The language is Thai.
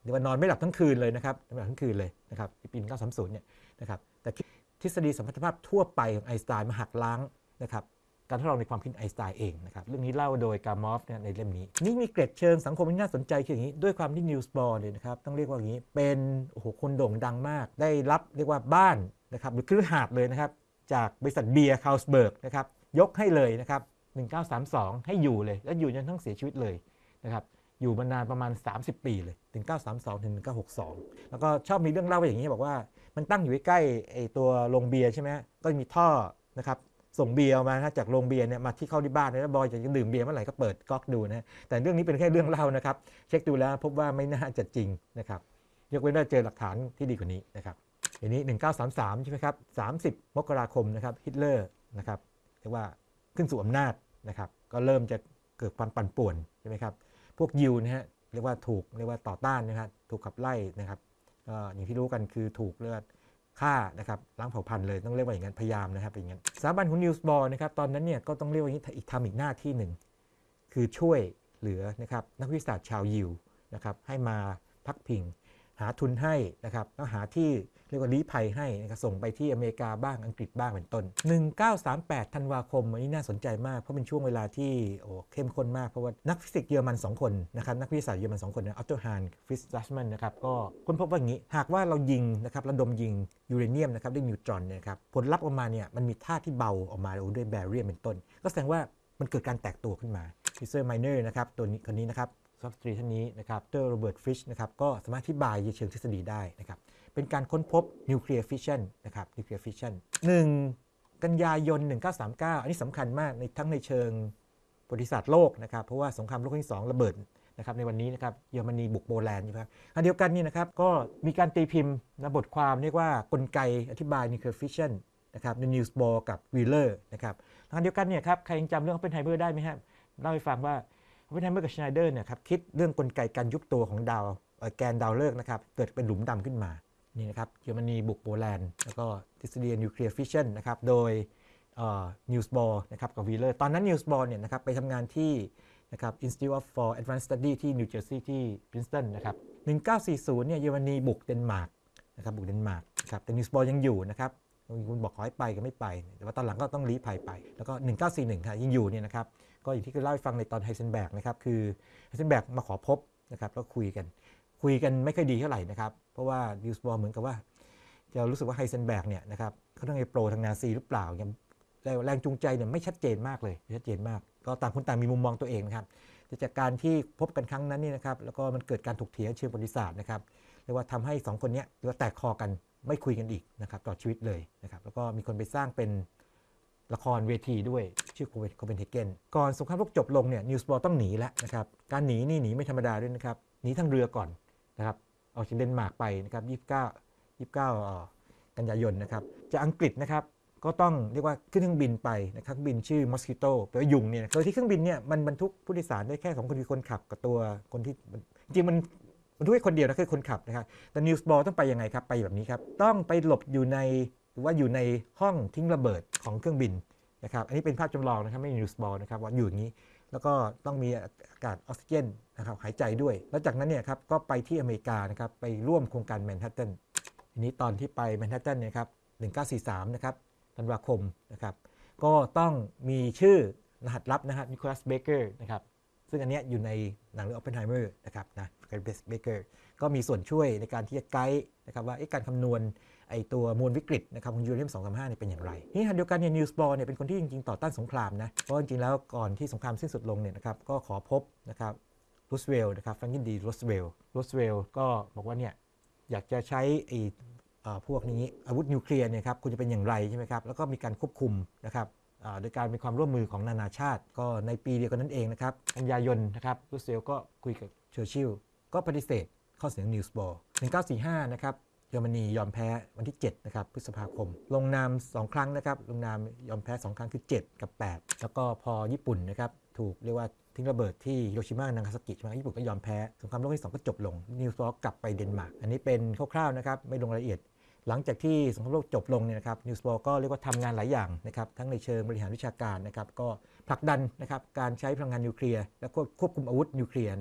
เรียกว่านอนไม่หลับทั้งคืนเลยนะครับไม่หลับทั้งคืนเลยนะครับปี1930เนี่ยนะครับแต่ทฤษฎีสัมพัทธภาพทั่วไปของไอน์สไตน์มาหักล้างนะครับการทดลองในความคิดไอน์สไตน์เองนะครับเรื่องนี้เล่าโดยกามอฟเนี่ยในเล่มนี้นี่มีเกร็ดเชิงสังคมที่น่าสนใจคืออย่างนี้ด้วยความที่นิวส์บอร์เนี่ยนะครับต้องเรียกว่าอย่างนี้เป็นคนโด่งดังมากได้รับเรียกว่าบ้านนะครับหรือคฤหาสน์เลยนะครับจากบริษัทเบียร์คาลสเบิร์กนะครับยกให้เลยนะครับ1932ให้อยู่เลยและอยู่จนทั้งเสียชีวิตเลยนะครับอยู่มานานประมาณ30 ปีเลยถึง1932ถึง1962แล้วก็ชอบมีเรื่องเล่าอย่างนี้บอกว่ามันตั้งอยู่ใกล้ไอ้ตัวโรงเบียร์ใช่ไหมก็มีท่อนะครับส่งเบียร์มาจากโรงเบียร์เนี่ยมาที่เข้าที่บ้านแล้วบอยจะดื่มเบียร์เมื่อไหร่ก็เปิดก๊อกดูนะแต่เรื่องนี้เป็นแค่เรื่องเล่านะครับเช็คดูแล้วพบว่าไม่น่าจะจริงนะครับยกเว้นว่าเจอหลักฐานที่ดีกว่านี้นะครับทีนี้1933ใช่ไหมครับ30 มกราคมนะครับฮิตเลอร์นะครับเรียกว่าขึ้นสู่อำนาจนะครับก็เริ่มจะเกิดความปั่นป่วนใช่ไหมครับพวกยิวนะฮะเรียกว่าต่อต้านนะครับถูกขับไล่นะครับอย่างที่รู้กันคือถูกเรียกว่าฆ่านะครับล้างเผ่าพันธุ์เลยต้องเรียกว่าอย่างนั้นพยายามนะครับเป็นอย่างนั้นสถาบันของนิวส์บอร์นะครับตอนนั้นเนี่ยก็ต้องเรียกว่าทำอีกหน้าที่หนึ่งคือช่วยเหลือนะครับนักวิทยาศาสตร์ชาวยิวนะครับให้มาพักพิงหาทุนให้นะครับแล้วหาที่เรียกว่าลี้ภัยให้นะครับส่งไปที่อเมริกาบ้างอังกฤษบ้างเป็นต้น1938ธันวาคมอันนี้น่าสนใจมากเพราะเป็นช่วงเวลาที่เข้มข้นมากเพราะว่านักฟิสิกส์เยอรมัน2 คนนะครับนักวิทยาศาสตร์เยอรมัน2 คนนะออตโตฮานฟริตซ์ดัชแมนนะครับก็ค้นพบว่าอย่างนี้หากว่าเรายิงนะครับระดมยิงยูเรเนียมนะครับด้วยนิวตรอนเนี่ยครับผลลัพธ์ออกมาเนี่ยมันมีธาตุที่เบาออกมาด้วยแบเรียมเป็นต้นก็แสดงว่ามันเกิดการแตกตัวขึ้นมาฟิเซอร์ไมเนอร์นะครับตัวนี้คนนี้นะครับซับสตรีท่านนี้นะครับดรโรเบิร์ตฟริชนะครับก็สามารถอธิบายเชิงทฤษฎีได้นะครับเป็นการค้นพบนิวเคลียร์ฟิชชันนะครับนิวเคลียร์ฟิชชัน1 กันยายน 1939อันนี้สำคัญมากทั้งในเชิงประวัติศาสตร์โลกนะครับเพราะว่าสงครามโลกครั้งที่ 2ระเบิดนะครับในวันนี้นะครับเยอรมนีบุกโปแลนด์นะครับอันเดียวกันนี่นะครับก็มีการตีพิมพ์บทความเรียกว่ากลไกอธิบายนิวเคลียร์ฟิชชันนะครับในนิวส์บอร์กับวีเลอร์นะครับอันเดียวกันเนี่ยครับใครยังจำเรื่องออปเพนไฮเมอร์ได้ไหมครับเล่าให้ฟังว่าออปเพนไฮเมอร์กับชไนเดอร์เนี่ยครับคิดเรื่องกลไกการยุบตัวของดาวแกนดาวฤกษ์นะครับเกิดเป็นหลุมดำขึ้นมานี่นะครับเยอรมนีบุกโปแลนด์แล้วก็ทฤษฎีนิวเคลียร์ฟิชชันนะครับโดยนิวส์บอร์นะครับกับวีเลอร์ตอนนั้นนิวส์บอร์เนี่ยนะครับไปทำงานที่นะครับ Institute for Advanced Study ที่นิวเจอร์ซีย์ที่ปรินสตันนะครับ1940เนี่ยเยอรมนีบุกเดนมาร์กนะครับบุกเดนมาร์กนะครับแต่นิวส์บอร์ยังอยู่นะครับคุณบอกขอให้ไปก็ไม่ไปแต่ว่าตอนหลังก็ต้องลี้ภัยไปแล้วก็1941ค่ะยังอยู่เนี่ยนะครับก็อย่างที่เคยเล่าให้ฟังในตอนไฮเซนเบิร์กนะครับคือไฮเซนเบิร์กมาขอพบนะครับแล้วคุยกันไม่ค่อยดีเท่าไหร่นะครับเพราะว่านิวส์บอร์เหมือนกับว่าจะรู้สึกว่าไฮเซนเบิร์กเนี่ยนะครับเขาต้องไอ้โปรทางนาซีหรือเปล่ายังแรงจูงใจเนี่ยไม่ชัดเจนมากเลยชัดเจนมากก็ต่างคนต่างมีมุมมองตัวเองนะครับจากการที่พบกันครั้งนั้นนี่นะครับแล้วก็มันเกิดการถกเถียงเชิงประวัติศาสตร์นะครับเรียกว่าทำให้2 คนนี้เรียกว่าแตกคอกันไม่คุยกันอีกนะครับตลอดชีวิตเลยนะครับแล้วก็มีคนไปสร้างเป็นละครเวทีด้วยชื่อโคเปนเฮเกนก่อนสงครามโลกจบลงเนี่ยนิวส์บอร์ต้องหนีแล้วนะครับการหนีไม่ธรรมดาด้วยนะครับหนีทางเรือก่อนนะครับออกจากเดนมาร์กไปนะครับ29กันยายนนะครับจากอังกฤษนะครับก็ต้องเรียกว่าขึ้นเครื่องบินไปนะครับเครื่องบินชื่อ Mosquito แปลว่ายุงเนี่ยโดยที่เครื่องบินเนี่ยมันบรรทุกผู้โดยสารได้แค่2 คนคือคนขับกับตัวคนที่จริงมันบรรทุกแค่คนเดียวนะคือคนขับนะครับแต่นิวส์บอร์ต้องไปยังไงครับไปแบบนี้ครับต้องไปหลบอยู่ในหรือว่าอยู่ในห้องทิ้งระเบิดของเครื่องบินนะครับอันนี้เป็นภาพจำลองนะครับไม่นิวส์บอร์นะครับว่าอยู่อย่างนี้แล้วก็ต้องมีอากาศออกซิเจนนะครับหายใจด้วยแล้วจากนั้นเนี่ยครับก็ไปที่อเมริกานะครับไปร่วมโครงการแมนฮัตตันทีนี้ตอนที่ไปแมนฮัตตันเนี่ยครับ1943นะครับธันวาคมนะครับก็ต้องมีชื่อรหัสลับนะครับนิโคลัสเบเกอร์นะครับซึ่งอันนี้อยู่ในหนังเรื่องออปเพนไฮเมอร์นะครับนะเบเกอร์ก็มีส่วนช่วยในการที่จะไกด์นะครับว่าการคำนวณไอตัวมวลวิกฤตนะครับของยูเรเนียม235เนี่ยเป็นอย่างไรนี่ขณะเดียวกันเนี่ยนิวส์บอร์เนี่ยเป็นคนที่จริงๆต่อต้านสงครามนะเพราะจริงๆแล้วก่อนที่สงครามสิ้นสุดลงเนี่ยนะครับก็ขอพบนะครับรูสเวลล์นะครับแฟรงคลินดีรูสเวลล์ก็บอกว่าเนี่ยอยากจะใช้พวกนี้อาวุธนิวเคลียร์เนี่ยครับคุณจะเป็นอย่างไรใช่ไหมครับแล้วก็มีการควบคุมนะครับโดยการมีความร่วมมือของนานาชาติก็ในปีเดียวกันนั้นเองนะครับกันยายนนะครับรูสเวลล์ก็คุยกับเชอร์ชิลล์ก็ปฏิเสธข้อเสนอนิวส์บอร์1945นะครับเยอรมนียอมแพ้วันที่7นะครับพฤษภาคมลงนาม2 ครั้งนะครับลงนามยอมแพ้2 ครั้งคือ7กับ8แล้วก็พอญี่ปุ่นนะครับถูกเรียกว่าทิ้งระเบิดที่ฮิโรชิมานางาซากิใช่ไหมญี่ปุ่นก็ยอมแพ้สงครามโลกที่ 2ก็จบลงนิวส์บอร์กลับไปเดนมาร์กอันนี้เป็นคร่าวๆนะครับไม่ลงรายละเอียดหลังจากที่สงครามโลกจบลงเนี่ยนะครับนิวส์บอร์ก็เรียกว่าทำงานหลายอย่างนะครับทั้งในเชิงบริหารวิชาการนะครับก็ผลักดันนะครับการใช้พลังงานนิวเคลียร์และควบคุมอาวุธนิวเคลียร์